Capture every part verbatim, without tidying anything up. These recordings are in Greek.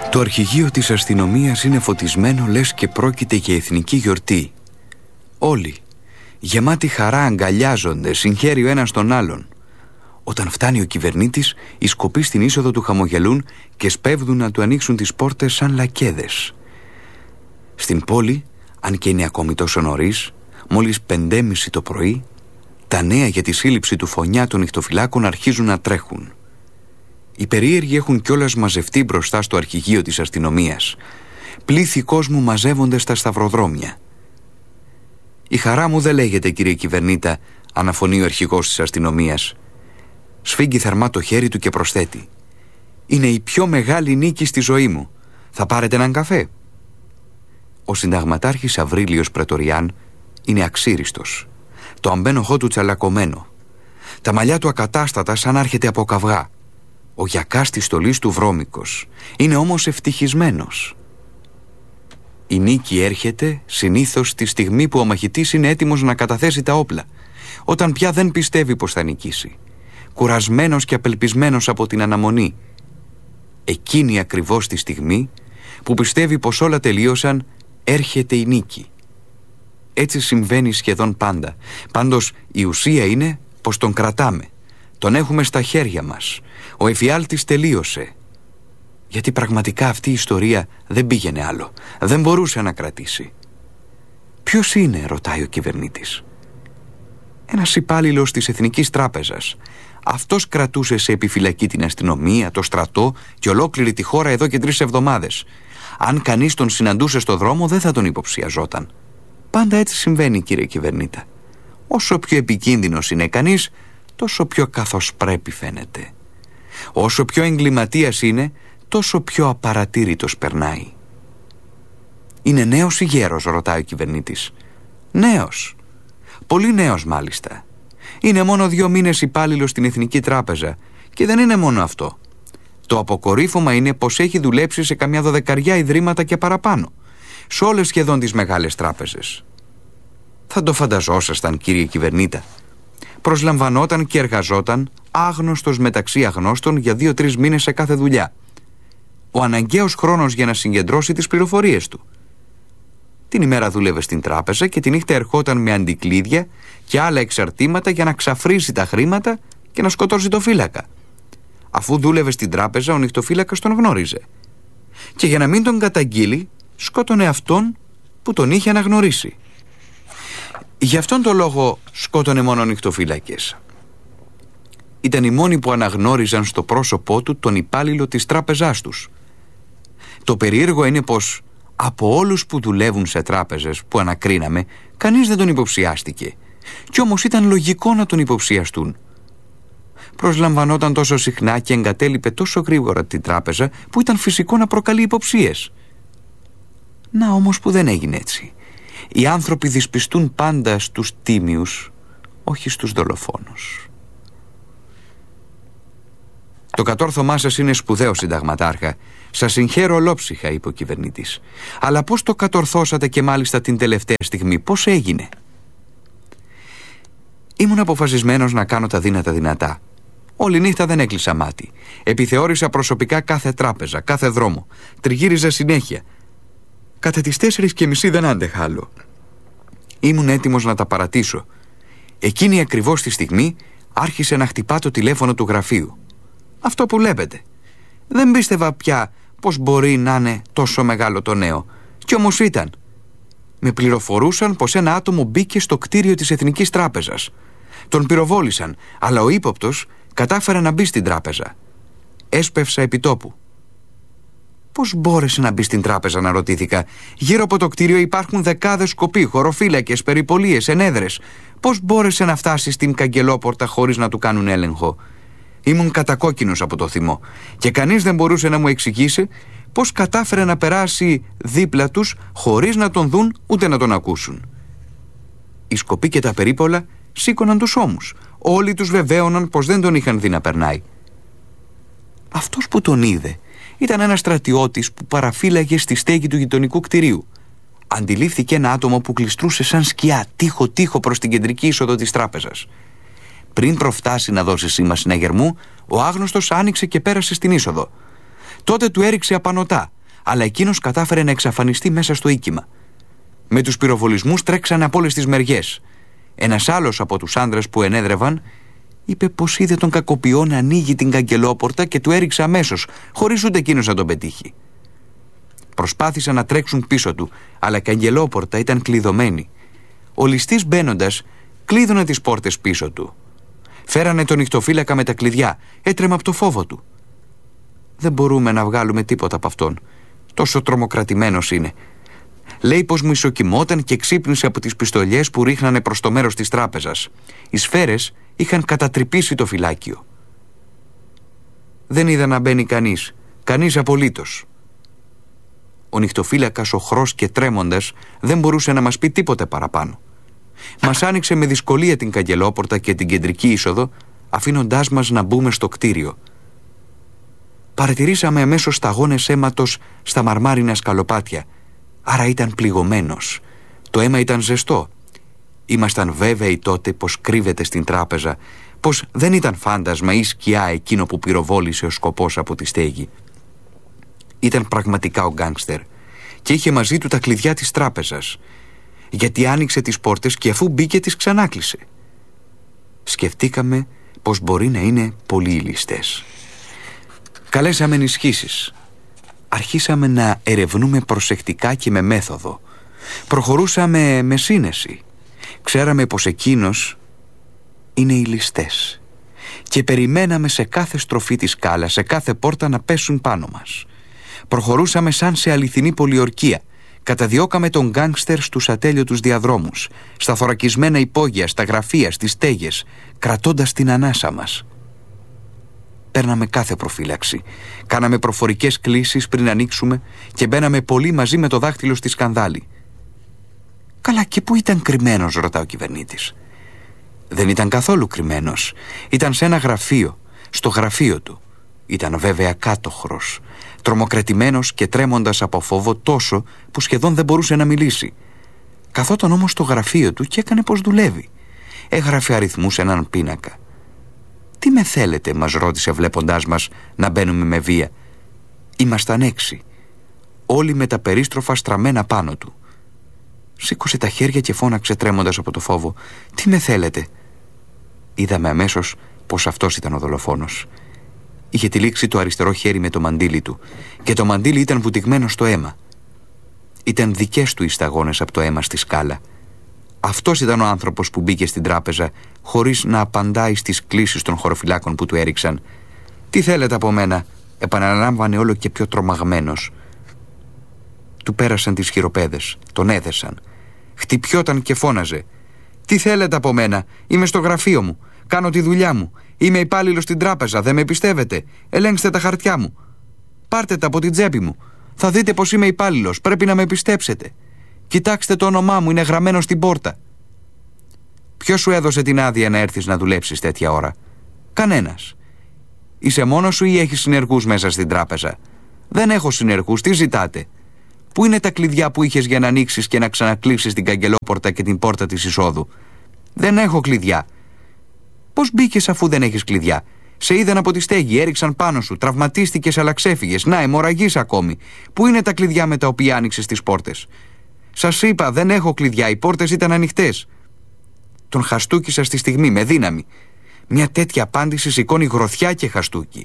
Το αρχηγείο της αστυνομίας είναι φωτισμένο, λες και πρόκειται για εθνική γιορτή. Όλοι, γεμάτοι χαρά, αγκαλιάζονται, συγχαίρει ο ένας τον άλλον. Όταν φτάνει ο κυβερνήτης, οι σκοποί στην είσοδο του χαμογελούν και σπέβδουν να του ανοίξουν τις πόρτες σαν λακέδες. Στην πόλη, αν και είναι ακόμη τόσο νωρίς, μόλις πεντέμιση το πρωί, τα νέα για τη σύλληψη του Φωνιά των νυχτοφυλάκων αρχίζουν να τρέχουν. Οι περίεργοι έχουν κιόλας μαζευτεί μπροστά στο αρχηγείο της αστυνομίας. Πλήθη κόσμου μαζεύονται στα σταυροδρόμια. «Η χαρά μου δεν λέγεται, κύριε κυβερνήτα», αναφωνεί ο αρχηγός της αστυνομίας. Σφίγγει θερμά το χέρι του και προσθέτει: «Είναι η πιο μεγάλη νίκη στη ζωή μου. Θα πάρετε έναν καφέ?» Ο συνταγματάρχης Αβρίλιος Πρετοριάν είναι αξίριστος. Το αμπένοχό του τσαλακωμένο. Τα μαλλιά του ακατάστατα σαν να έρχεται από καυγά. Ο γιακάς της στολής του βρώμικος. Είναι όμως ευτυχισμένος. Η νίκη έρχεται συνήθως τη στιγμή που ο μαχητής είναι έτοιμος να καταθέσει τα όπλα, όταν πια δεν πιστεύει πως θα νικήσει. Κουρασμένος και απελπισμένος από την αναμονή. Εκείνη ακριβώς τη στιγμή που πιστεύει πως όλα τελείωσαν, έρχεται η νίκη. Έτσι συμβαίνει σχεδόν πάντα. Πάντως η ουσία είναι πως τον κρατάμε. Τον έχουμε στα χέρια μας. Ο εφιάλτης τελείωσε. Γιατί πραγματικά αυτή η ιστορία δεν πήγαινε άλλο. Δεν μπορούσε να κρατήσει. «Ποιος είναι?» ρωτάει ο κυβερνήτης. «Ένας υπάλληλος της Εθνικής Τράπεζας. Αυτός κρατούσε σε επιφυλακή την αστυνομία, το στρατό και ολόκληρη τη χώρα εδώ και τρεις εβδομάδες. Αν κανείς τον συναντούσε στο δρόμο δεν θα τον υποψιαζόταν. Πάντα έτσι συμβαίνει, κύριε κυβερνήτα. Όσο πιο επικίνδυνος είναι κανείς, τόσο πιο καθώς πρέπει φαίνεται. Όσο πιο εγκληματίας είναι, τόσο πιο απαρατήρητος περνάει». «Είναι νέος ή γέρος?» ρωτάει ο κυβερνήτης. «Νέος. Πολύ νέος μάλιστα. Είναι μόνο δύο μήνες υπάλληλος στην Εθνική Τράπεζα και δεν είναι μόνο αυτό. Το αποκορύφωμα είναι πως έχει δουλέψει σε καμιά δωδεκαριά ιδρύματα και παραπάνω, σε όλες σχεδόν τις μεγάλες τράπεζες». «Θα το φανταζόσασταν, κύριε κυβερνήτα. Προσλαμβανόταν και εργαζόταν άγνωστος μεταξύ αγνώστων για δύο-τρεις μήνες σε κάθε δουλειά. Ο αναγκαίος χρόνος για να συγκεντρώσει τις πληροφορίες του. Την ημέρα δούλευε στην τράπεζα και τη νύχτα ερχόταν με αντικλείδια και άλλα εξαρτήματα για να ξαφρίσει τα χρήματα και να σκοτώσει το φύλακα. Αφού δούλευε στην τράπεζα, ο νυχτοφύλακας τον γνώριζε. Και για να μην τον καταγγείλει, σκότωνε αυτόν που τον είχε αναγνωρίσει. Γι' αυτόν τον λόγο σκότωνε μόνο νυχτοφύλακες. Ήταν οι μόνοι που αναγνώριζαν στο πρόσωπό του τον υπάλληλο της τράπεζάς τους. Το περίεργο είναι πως από όλους που δουλεύουν σε τράπεζες που ανακρίναμε, κανείς δεν τον υποψιάστηκε. Κι όμως ήταν λογικό να τον υποψιαστούν. Προσλαμβανόταν τόσο συχνά και εγκατέλειπε τόσο γρήγορα την τράπεζα που ήταν φυσικό να προκαλεί υποψίες. Να όμως που δεν έγινε έτσι. Οι άνθρωποι δυσπιστούν πάντα στους τίμιους, όχι στους δολοφόνους. «Το κατόρθωμά σας είναι σπουδαίο, συνταγματάρχα. Σας συγχαίρω ολόψυχα», είπε ο κυβερνήτης. «Αλλά πώς το κατορθώσατε και μάλιστα την τελευταία στιγμή? Πώς έγινε?» «Ήμουν αποφασισμένος να κάνω τα δύνατα δυνατά. Όλη νύχτα δεν έκλεισα μάτι. Επιθεώρησα προσωπικά κάθε τράπεζα, κάθε δρόμο. Τριγύριζα συνέχεια. Κατά τις τέσσερις και μισή δεν άντεχα άλλο. Ήμουν έτοιμος να τα παρατήσω. Εκείνη ακριβώς τη στιγμή άρχισε να χτυπά το τηλέφωνο του γραφείου. Αυτό που βλέπετε. Δεν πίστευα πια πως μπορεί να είναι τόσο μεγάλο το νέο. Κι όμως ήταν. Με πληροφορούσαν πως ένα άτομο μπήκε στο κτίριο της Εθνικής Τράπεζας. Τον πυροβόλησαν, αλλά ο ύποπτος κατάφερε να μπει στην τράπεζα. Έσπευσα επί τόπου. Πώς μπόρεσε να μπει στην τράπεζα, να ρωτήθηκα. Γύρω από το κτίριο υπάρχουν δεκάδες σκοποί, χωροφύλακες, περιπολίες, ενέδρες. Πώς μπόρεσε να φτάσει στην καγκελόπορτα χωρίς να του κάνουν έλεγχο? Ήμουν κατακόκκινος από το θυμό και κανείς δεν μπορούσε να μου εξηγήσει πώς κατάφερε να περάσει δίπλα τους χωρίς να τον δουν ούτε να τον ακούσουν. Οι σκοποί και τα περίπολα σήκωναν τους ώμους. Όλοι τους βεβαίωναν πως δεν τον είχαν δει να περνάει. Αυτός που τον είδε ήταν ένας στρατιώτης που παραφύλαγε στη στέγη του γειτονικού κτηρίου. Αντιλήφθηκε ένα άτομο που κλειστρούσε σαν σκιά τείχο-τείχο προς την κεντρική είσοδο της τράπεζας. Πριν προφτάσει να δώσει σήμα συναγερμού, ο άγνωστος άνοιξε και πέρασε στην είσοδο. Τότε του έριξε απανωτά, αλλά εκείνος κατάφερε να εξαφανιστεί μέσα στο οίκημα. Με τους πυροβολισμούς τρέξανε από όλες τις μεριές. Ένας άλλος από τους άντρες που ενέδρευαν είπε πως είδε τον κακοποιό να ανοίγει την καγκελόπορτα και του έριξε αμέσως, χωρίς ούτε εκείνος να τον πετύχει. Προσπάθησαν να τρέξουν πίσω του, αλλά η καγκελόπορτα ήταν κλειδωμένη. Ο ληστής μπαίνοντας κλείδωνε τις πόρτες πίσω του. Φέρανε τον νυχτοφύλακα με τα κλειδιά, έτρεμε από το φόβο του. Δεν μπορούμε να βγάλουμε τίποτα από αυτόν. Τόσο τρομοκρατημένος είναι. Λέει πως μου ισοκυμόταν και ξύπνησε από τις πιστολιές που ρίχνανε προς το μέρος της τράπεζας. Οι σφαίρες είχαν κατατρυπήσει το φυλάκιο. Δεν είδα να μπαίνει κανείς, κανείς απολύτως. Ο νυχτοφύλακας, οχρός και τρέμοντας, δεν μπορούσε να μας πει τίποτε παραπάνω. Μας άνοιξε με δυσκολία την καγκελόπορτα και την κεντρική είσοδο, αφήνοντάς μας να μπούμε στο κτίριο. Παρατηρήσαμε αμέσως σταγόνες αίματος στα μαρμάρινα σκαλοπάτια, άρα ήταν πληγωμένος. Το αίμα ήταν ζεστό. Ήμασταν βέβαιοι τότε πως κρύβεται στην τράπεζα, πως δεν ήταν φάντασμα ή σκιά εκείνο που πυροβόλησε ο σκοπός από τη στέγη. Ήταν πραγματικά ο γκάνγκστερ και είχε μαζί του τα κλειδιά της τράπεζας, γιατί άνοιξε τις πόρτες και αφού μπήκε τις ξανάκλεισε. Σκεφτήκαμε πως μπορεί να είναι πολλοί οι ληστές. Καλέσαμε ενισχύσεις. Αρχίσαμε να ερευνούμε προσεκτικά και με μέθοδο. Προχωρούσαμε με σύνεση. Ξέραμε πως εκείνος είναι οι ληστές και περιμέναμε σε κάθε στροφή της σκάλας, σε κάθε πόρτα να πέσουν πάνω μας. Προχωρούσαμε σαν σε αληθινή πολιορκία. Καταδιώκαμε τον γκάνγκστερ στους ατέλειωτους διαδρόμους, στα θωρακισμένα υπόγεια, στα γραφεία, στις στέγες, κρατώντας την ανάσα μας. Παίρναμε κάθε προφύλαξη. Κάναμε προφορικές κλήσεις πριν ανοίξουμε και μπαίναμε πολύ μαζί με το δάχτυλο στη σκανδάλη. «Καλά, και πού ήταν κρυμμένος?» ρωτά ο κυβερνήτης. Δεν ήταν καθόλου κρυμμένος. Ήταν σε ένα γραφείο, στο γραφείο του. Ήταν βέβαια κάτωχρος, τρομοκρατημένος και τρέμοντας από φόβο τόσο που σχεδόν δεν μπορούσε να μιλήσει. Καθόταν όμως στο γραφείο του και έκανε πως δουλεύει. Έγραφε αριθμούς σε έναν πίνακα. «Τι με θέλετε?» μας ρώτησε βλέποντάς μας να μπαίνουμε με βία. Ήμασταν έξι, όλοι με τα περίστροφα στραμμένα πάνω του. Σήκωσε τα χέρια και φώναξε τρέμοντας από το φόβο. «Τι με θέλετε?» Είδαμε αμέσως πως αυτός ήταν ο δολοφόνος. Είχε τυλίξει το αριστερό χέρι με το μαντίλι του και το μαντίλι ήταν βουτυγμένο στο αίμα. Ήταν δικές του οι σταγόνες από το αίμα στη σκάλα. Αυτός ήταν ο άνθρωπος που μπήκε στην τράπεζα χωρίς να απαντάει στις κλήσεις των χωροφυλάκων που του έριξαν. «Τι θέλετε από μένα?» επαναλάμβανε όλο και πιο τρομαγμένος. Του πέρασαν τις χειροπέδες, τον έδεσαν. Χτυπιόταν και φώναζε. «Τι θέλετε από μένα? Είμαι στο γραφείο μου. Κάνω τη δουλειά μου. Είμαι υπάλληλος στην τράπεζα. Δεν με πιστεύετε? Ελέγξτε τα χαρτιά μου. Πάρτε τα από την τσέπη μου. Θα δείτε πως είμαι υπάλληλος. Πρέπει να με πιστέψετε. Κοιτάξτε το όνομά μου. Είναι γραμμένο στην πόρτα». «Ποιος σου έδωσε την άδεια να έρθεις να δουλέψεις τέτοια ώρα?» «Κανένας». «Είσαι μόνος σου ή έχεις συνεργούς μέσα στην τράπεζα?» «Δεν έχω συνεργούς. Τι ζητάτε?» «Πού είναι τα κλειδιά που είχες για να ανοίξεις και να ξανακλείσεις την καγκελόπορτα και την πόρτα της εισόδου?» «Δεν έχω κλειδιά». «Πώς μπήκες αφού δεν έχεις κλειδιά?» «Σε είδαν από τη στέγη, έριξαν πάνω σου, τραυματίστηκες αλλά ξέφυγες. Να, αιμορραγείς ακόμη. Πού είναι τα κλειδιά με τα οποία άνοιξες τις πόρτες?» «Σας είπα, δεν έχω κλειδιά, οι πόρτες ήταν ανοιχτές». Τον χαστούκισα στη στιγμή, με δύναμη. Μια τέτοια απάντηση σηκώνει γροθιά και χαστούκι.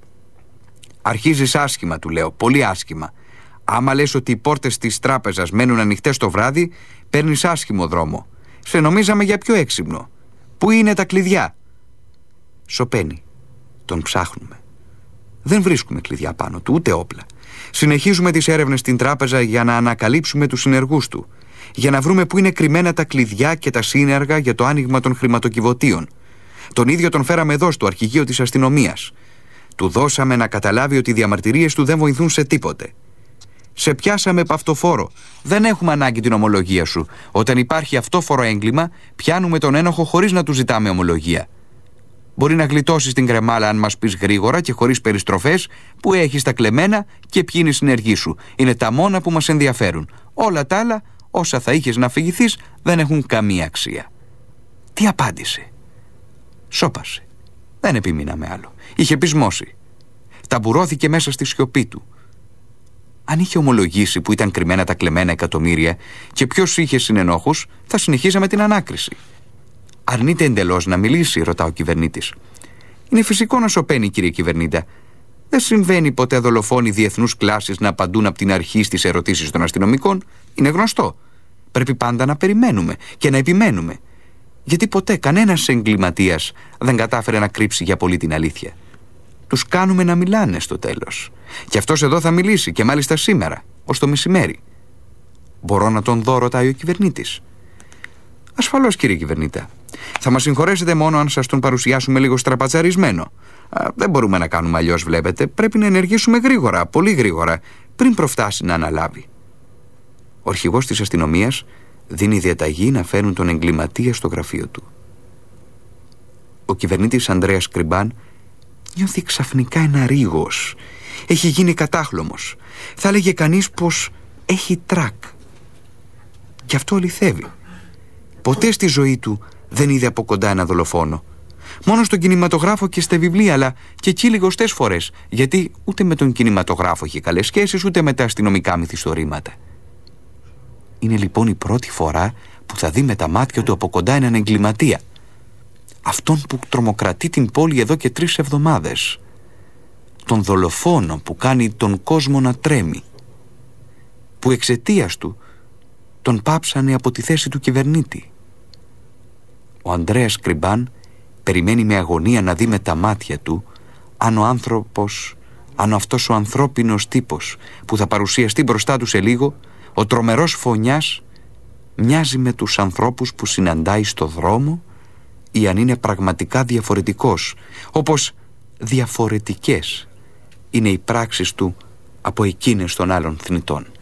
«Αρχίζεις άσχημα», του λέω, «πολύ άσχημα. Άμα λες ότι οι πόρτες της τράπεζας μένουν ανοιχτές το βράδυ, παίρνεις άσχημο δρόμο. Σε νομίζαμε για πιο έξυπνο. Πού είναι τα κλειδιά?» Σωπαίνει. Τον ψάχνουμε. Δεν βρίσκουμε κλειδιά πάνω του, ούτε όπλα. Συνεχίζουμε τις έρευνες στην τράπεζα για να ανακαλύψουμε τους συνεργούς του, για να βρούμε πού είναι κρυμμένα τα κλειδιά και τα σύνεργα για το άνοιγμα των χρηματοκιβωτίων. Τον ίδιο τον φέραμε εδώ στο αρχηγείο της αστυνομίας. Του δώσαμε να καταλάβει ότι οι διαμαρτυρίες του δεν βοηθούν σε τίποτε. «Σε πιάσαμε παυτοφόρο. Δεν έχουμε ανάγκη την ομολογία σου. Όταν υπάρχει αυτόφορο έγκλημα, πιάνουμε τον ένοχο χωρίς να του ζητάμε ομολογία. Μπορεί να γλιτώσεις την κρεμάλα αν μας πεις γρήγορα και χωρίς περιστροφές που έχεις τα κλεμμένα και ποιοι είναι οι συνεργοί σου. Είναι τα μόνα που μας ενδιαφέρουν. Όλα τα άλλα, όσα θα είχες να αφηγηθείς, δεν έχουν καμία αξία». Τι απάντησε? Σώπασε. Δεν επιμείναμε άλλο. Είχε πεισμώσει. Ταμπουρώθηκε μέσα στη σιωπή του. Αν είχε ομολογήσει που ήταν κρυμμένα τα κλεμμένα εκατομμύρια και ποιος είχε συνενόχους, θα συνεχίζαμε την ανάκριση. Αρνείται εντελώς να μιλήσει, ρωτά ο κυβερνήτης. Είναι φυσικό να σωπαίνει, κύριε κυβερνήτα. Δεν συμβαίνει ποτέ δολοφόνοι διεθνούς κλάσης να απαντούν από την αρχή στις ερωτήσεις των αστυνομικών. Είναι γνωστό. Πρέπει πάντα να περιμένουμε και να επιμένουμε. Γιατί ποτέ κανένας εγκληματίας δεν κατάφερε να κρύψει για πολύ την αλήθεια. Τους κάνουμε να μιλάνε στο τέλος. Και αυτός εδώ θα μιλήσει, και μάλιστα σήμερα, ως το μεσημέρι. Μπορώ να τον δω, ρωτάει ο κυβερνήτης. Ασφαλώς, κύριε κυβερνήτα. Θα μας συγχωρέσετε μόνο αν σας τον παρουσιάσουμε λίγο στραπατσαρισμένο. Α, δεν μπορούμε να κάνουμε αλλιώς, βλέπετε. Πρέπει να ενεργήσουμε γρήγορα, πολύ γρήγορα, πριν προφτάσει να αναλάβει. Ο αρχηγός της αστυνομίας δίνει διαταγή να φέρουν τον εγκληματία στο γραφείο του. Ο κυβερνήτης Ανδρέας Κρυμπάν νιώθει ξαφνικά ένα ρίγος. Έχει γίνει κατάχλωμος. Θα έλεγε κανείς πως έχει τρακ. Και αυτό αληθεύει. Ποτέ στη ζωή του δεν είδε από κοντά ένα δολοφόνο. Μόνο στον κινηματογράφο και στα βιβλία, αλλά και εκεί λιγοστές φορές, γιατί ούτε με τον κινηματογράφο έχει καλές σχέσεις, ούτε με τα αστυνομικά μυθιστορήματα. Είναι λοιπόν η πρώτη φορά που θα δει με τα μάτια του από κοντά έναν εγκληματία. Αυτόν που τρομοκρατεί την πόλη εδώ και τρεις εβδομάδες. Τον δολοφόνο που κάνει τον κόσμο να τρέμει. Που εξαιτίας του τον πάψανε από τη θέση του κυβερνήτη. Ο Ανδρέας Κρυμπάν περιμένει με αγωνία να δει με τα μάτια του αν ο άνθρωπος, αν αυτός ο ανθρώπινος τύπος που θα παρουσιαστεί μπροστά του σε λίγο, ο τρομερός φωνιάς, μοιάζει με τους ανθρώπους που συναντάει στο δρόμο ή αν είναι πραγματικά διαφορετικός, όπως διαφορετικές είναι οι πράξεις του από εκείνες των άλλων θνητών.